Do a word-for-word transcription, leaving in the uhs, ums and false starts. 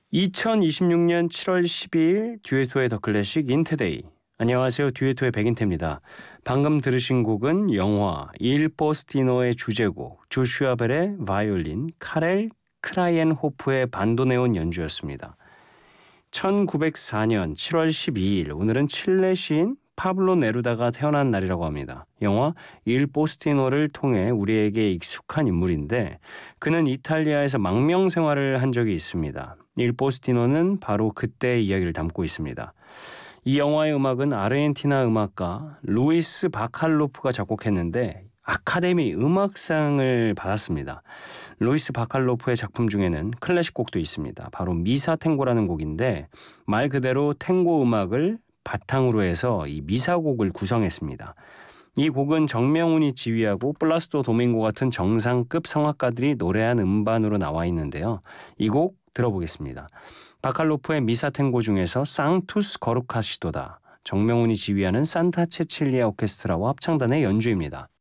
이천이십육 년 칠월 십이일 듀에토의 더 클래식 인트데이. 안녕하세요. 듀에토의 백인태입니다. 방금 들으신 곡은 영화 일 포스티노의 주제곡 조슈아 벨의 바이올린, 카렐 크라이엔호프의 반도네온 연주였습니다. 천구백사 년 칠월 십이일, 오늘은 칠레 시인 파블로 네루다가 태어난 날이라고 합니다. 영화 일 포스티노를 통해 우리에게 익숙한 인물인데 그는 이탈리아에서 망명 생활을 한 적이 있습니다. 일 포스티노는 바로 그때의 이야기를 담고 있습니다. 이 영화의 음악은 아르헨티나 음악가 루이스 바칼로프가 작곡했는데 아카데미 음악상을 받았습니다. 루이스 바칼로프의 작품 중에는 클래식 곡도 있습니다. 바로 미사 탱고라는 곡인데 말 그대로 탱고 음악을 바탕으로 해서 이 미사곡을 구성했습니다. 이 곡은 정명훈이 지휘하고 플라시도 도밍고 같은 정상급 성악가들이 노래한 음반으로 나와 있는데요. 이 곡 들어보겠습니다. 바칼로프의 미사 탱고 중에서 쌍투스 거룩하시도다, 정명훈이 지휘하는 산타 체칠리아 오케스트라와 합창단의 연주입니다.